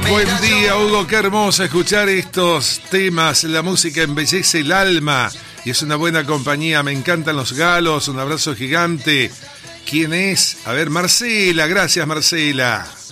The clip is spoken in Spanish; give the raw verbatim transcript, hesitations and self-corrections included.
Buen día, Hugo, qué hermoso escuchar estos temas. La música embellece el alma y es una buena compañía. Me encantan los galos. Un abrazo gigante. ¿Quién es? A ver, Marcela. Gracias, Marcela.